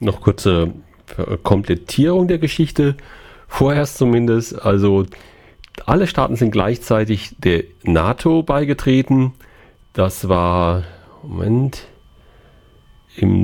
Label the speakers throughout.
Speaker 1: noch kurze Komplettierung der Geschichte. Vorerst zumindest, also alle Staaten sind gleichzeitig der NATO beigetreten. Das war, im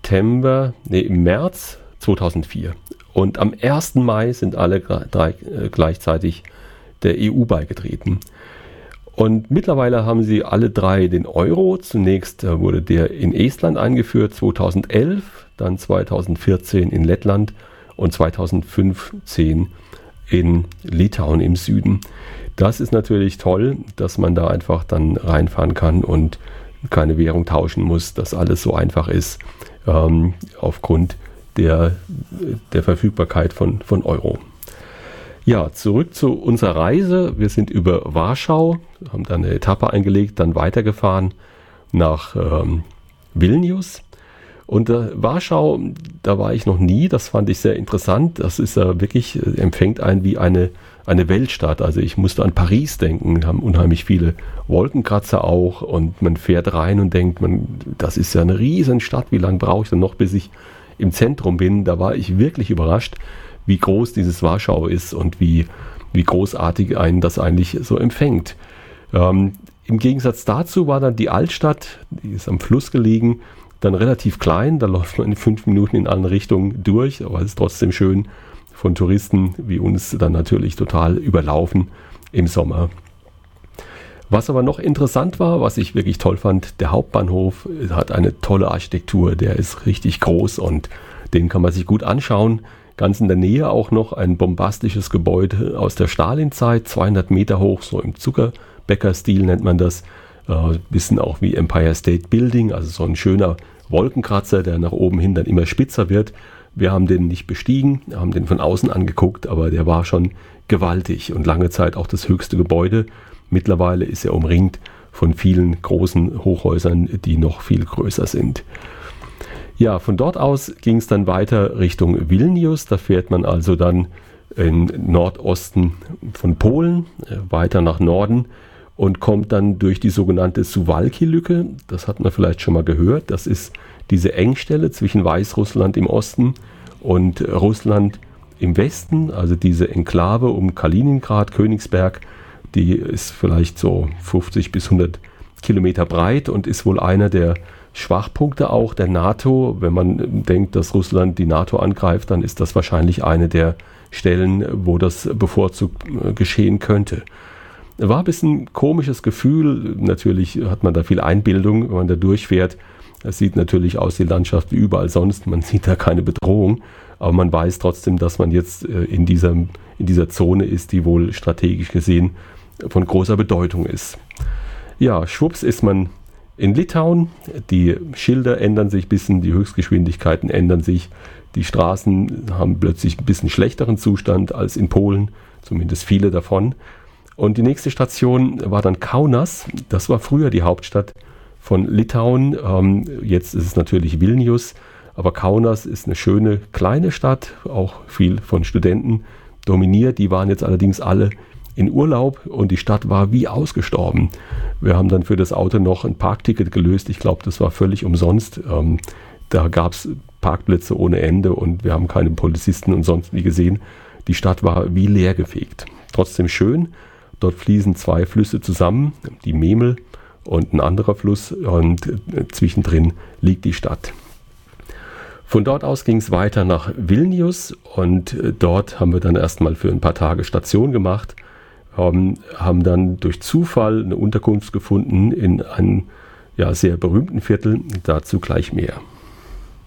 Speaker 1: März 2004. Und am 1. Mai sind alle drei gleichzeitig der EU beigetreten. Und mittlerweile haben sie alle drei den Euro. Zunächst wurde der in Estland eingeführt, 2011, dann 2014 in Lettland und 2015 in Litauen im Süden. Das ist natürlich toll, dass man da einfach dann reinfahren kann und keine Währung tauschen muss, dass alles so einfach ist, aufgrund der Verfügbarkeit von Euro. Ja, zurück zu unserer Reise. Wir sind über Warschau, haben dann eine Etappe eingelegt, dann weitergefahren nach Vilnius. Und Warschau, da war ich noch nie, das fand ich sehr interessant. Das ist ja wirklich, empfängt einen wie eine Weltstadt. Also ich musste an Paris denken, haben unheimlich viele Wolkenkratzer auch und man fährt rein und denkt, das ist ja eine riesen Stadt, wie lange brauche ich denn noch, bis ich im Zentrum bin? Da war ich wirklich überrascht, wie groß dieses Warschau ist und wie großartig einen das eigentlich so empfängt. Im Gegensatz dazu war dann die Altstadt, die ist am Fluss gelegen, dann relativ klein, da läuft man in 5 Minuten in alle Richtungen durch, aber es ist trotzdem schön, von Touristen wie uns dann natürlich total überlaufen im Sommer. Was aber noch interessant war, was ich wirklich toll fand, der Hauptbahnhof hat eine tolle Architektur, der ist richtig groß und den kann man sich gut anschauen. Ganz in der Nähe auch noch ein bombastisches Gebäude aus der Stalinzeit, 200 Meter hoch, so im Zuckerbäcker-Stil nennt man das. Bisschen auch wie Empire State Building, also so ein schöner Wolkenkratzer, der nach oben hin dann immer spitzer wird. Wir haben den nicht bestiegen, haben den von außen angeguckt, aber der war schon gewaltig und lange Zeit auch das höchste Gebäude. Mittlerweile ist er umringt von vielen großen Hochhäusern, die noch viel größer sind. Ja, von dort aus ging es dann weiter Richtung Vilnius. Da fährt man also dann im Nordosten von Polen weiter nach Norden und kommt dann durch die sogenannte Suwałki-Lücke. Das hat man vielleicht schon mal gehört. Das ist diese Engstelle zwischen Weißrussland im Osten und Russland im Westen. Also diese Enklave um Kaliningrad, Königsberg, die ist vielleicht so 50 bis 100 Kilometer breit und ist wohl einer der Schwachpunkte auch der NATO. Wenn man denkt, dass Russland die NATO angreift, dann ist das wahrscheinlich eine der Stellen, wo das bevorzugt geschehen könnte. War ein bisschen ein komisches Gefühl. Natürlich hat man da viel Einbildung, wenn man da durchfährt. Es sieht natürlich aus, die Landschaft wie überall sonst. Man sieht da keine Bedrohung. Aber man weiß trotzdem, dass man jetzt in dieser Zone ist, die wohl strategisch gesehen von großer Bedeutung ist. Ja, schwupps ist man in Litauen. Die Schilder ändern sich ein bisschen, die Höchstgeschwindigkeiten ändern sich. Die Straßen haben plötzlich ein bisschen schlechteren Zustand als in Polen, zumindest viele davon. Und die nächste Station war dann Kaunas. Das war früher die Hauptstadt von Litauen. Jetzt ist es natürlich Vilnius. Aber Kaunas ist eine schöne kleine Stadt, auch viel von Studenten dominiert. Die waren jetzt allerdings alle in Urlaub und die Stadt war wie ausgestorben. Wir haben dann für das Auto noch ein Parkticket gelöst. Ich glaube, das war völlig umsonst. Da gab es Parkplätze ohne Ende und wir haben keine Polizisten und sonst wie gesehen. Die Stadt war wie leergefegt. Trotzdem schön. Dort fließen 2 Flüsse zusammen, die Memel und ein anderer Fluss und zwischendrin liegt die Stadt. Von dort aus ging es weiter nach Vilnius und dort haben wir dann erstmal für ein paar Tage Station gemacht, haben dann durch Zufall eine Unterkunft gefunden in einem sehr berühmten Viertel, dazu gleich mehr.